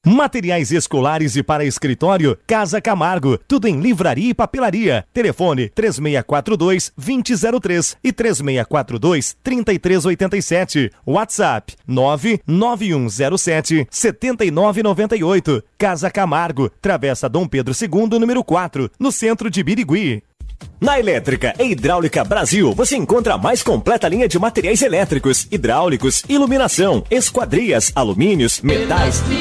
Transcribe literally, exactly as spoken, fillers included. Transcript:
Materiais escolares e para escritório, Casa Camargo. Tudo em livraria e papelaria. Telefone três seis quatro dois, dois zero zero três e três seis quatro dois, três três oito sete. WhatsApp nove nove um zero sete, sete nove nove oito. Casa Camargo, Travessa Dom Pedro segundo, número quatro, no centro de Birigui. Na Elétrica e Hidráulica Brasil, você encontra a mais completa linha de materiais elétricos, hidráulicos, iluminação, esquadrias, alumínios, metais